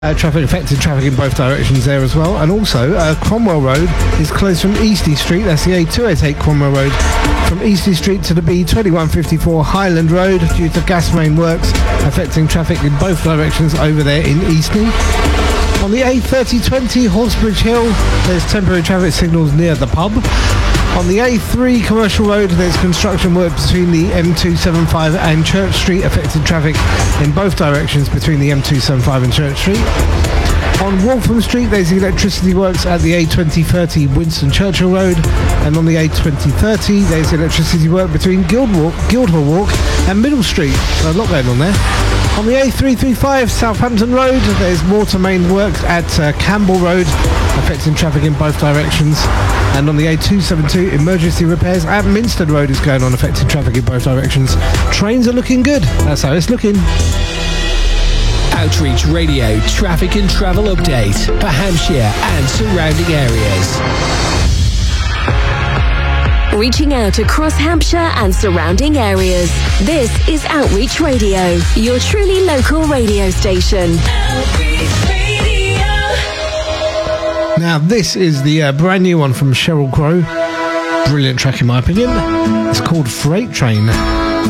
Traffic affected traffic in both directions there as well. And also, Cromwell Road is closed from Eastley Street. That's the A288 Cromwell Road. From Eastley Street to the B2154 Highland Road due to gas main works affecting traffic in both directions over there in Eastley. On the A3020 Horsebridge Hill, there's temporary traffic signals near the pub. On the A3 Commercial Road, there's construction work between the M275 and Church Street, affecting traffic in both directions between the M275 and Church Street. On Waltham Street, there's electricity works at the A2030 Winston Churchill Road, and on the A2030, there's electricity work between Guildhall Walk and Middle Street. So a lot going on there. On the A335 Southampton Road, there's water main works at Campbell Road, affecting traffic in both directions. And on the A272, emergency repairs at Minstead Road is going on, affecting traffic in both directions. Trains are looking good. That's how it's looking. Outreach Radio traffic and travel update for Hampshire and surrounding areas. Reaching out across Hampshire and surrounding areas. This is Outreach Radio, your truly local radio station. Outreach Radio. Now, this is the brand new one from Sheryl Crow. Brilliant track in my opinion. It's called Freight Train.